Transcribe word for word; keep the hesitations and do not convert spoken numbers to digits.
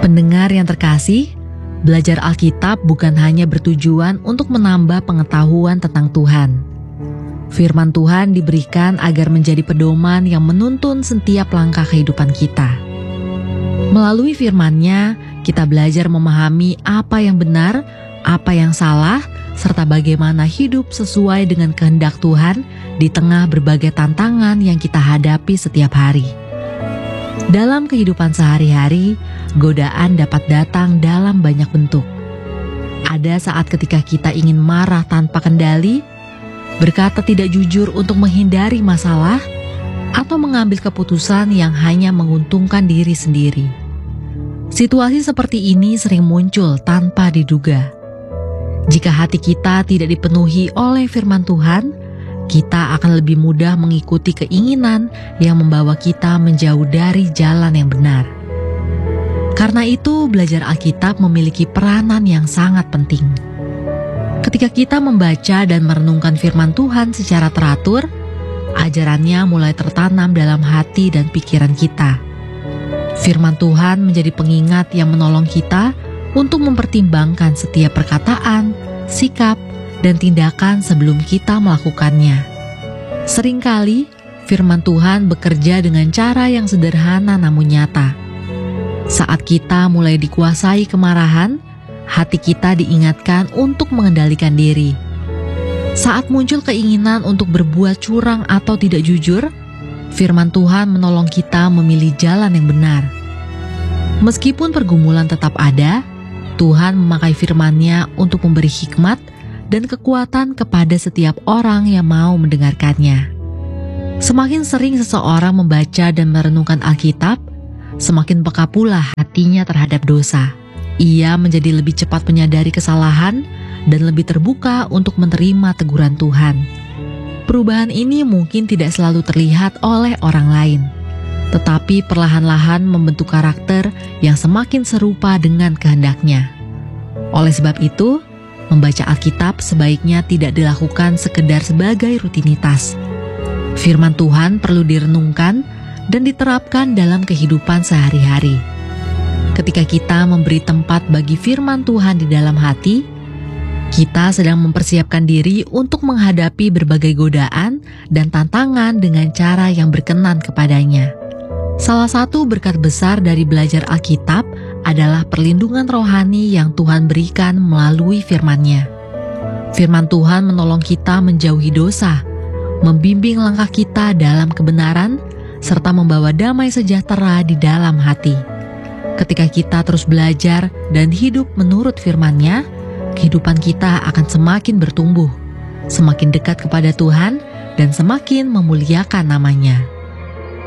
Pendengar yang terkasih, belajar Alkitab bukan hanya bertujuan untuk menambah pengetahuan tentang Tuhan. Firman Tuhan diberikan agar menjadi pedoman yang menuntun setiap langkah kehidupan kita. Melalui firman-Nya, kita belajar memahami apa yang benar, apa yang salah, serta bagaimana hidup sesuai dengan kehendak Tuhan di tengah berbagai tantangan yang kita hadapi setiap hari. Dalam kehidupan sehari-hari, godaan dapat datang dalam banyak bentuk. Ada saat ketika kita ingin marah tanpa kendali, berkata tidak jujur untuk menghindari masalah, atau mengambil keputusan yang hanya menguntungkan diri sendiri. Situasi seperti ini sering muncul tanpa diduga. Jika hati kita tidak dipenuhi oleh firman Tuhan, kita akan lebih mudah mengikuti keinginan yang membawa kita menjauh dari jalan yang benar. Karena itu, belajar Alkitab memiliki peranan yang sangat penting. Ketika kita membaca dan merenungkan firman Tuhan secara teratur, ajarannya mulai tertanam dalam hati dan pikiran kita. Firman Tuhan menjadi pengingat yang menolong kita untuk mempertimbangkan setiap perkataan, sikap, dan tindakan sebelum kita melakukannya. Seringkali, firman Tuhan bekerja dengan cara yang sederhana namun nyata. Saat kita mulai dikuasai kemarahan, hati kita diingatkan untuk mengendalikan diri. Saat muncul keinginan untuk berbuat curang atau tidak jujur, firman Tuhan menolong kita memilih jalan yang benar. Meskipun pergumulan tetap ada, Tuhan memakai firman-Nya untuk memberi hikmat dan kekuatan kepada setiap orang yang mau mendengarkannya. Semakin sering seseorang membaca dan merenungkan Alkitab, semakin peka pula hatinya terhadap dosa. Ia menjadi lebih cepat menyadari kesalahan dan lebih terbuka untuk menerima teguran Tuhan. Perubahan ini mungkin tidak selalu terlihat oleh orang lain, tetapi perlahan-lahan membentuk karakter yang semakin serupa dengan kehendak-Nya. Oleh sebab itu, membaca Alkitab sebaiknya tidak dilakukan sekedar sebagai rutinitas. Firman Tuhan perlu direnungkan dan diterapkan dalam kehidupan sehari-hari. Ketika kita memberi tempat bagi firman Tuhan di dalam hati, kita sedang mempersiapkan diri untuk menghadapi berbagai godaan dan tantangan dengan cara yang berkenan kepadanya. Salah satu berkat besar dari belajar Alkitab adalah perlindungan rohani yang Tuhan berikan melalui firman-Nya. Firman Tuhan menolong kita menjauhi dosa, membimbing langkah kita dalam kebenaran, serta membawa damai sejahtera di dalam hati. Ketika kita terus belajar dan hidup menurut firman-Nya, kehidupan kita akan semakin bertumbuh, semakin dekat kepada Tuhan, dan semakin memuliakan nama-Nya.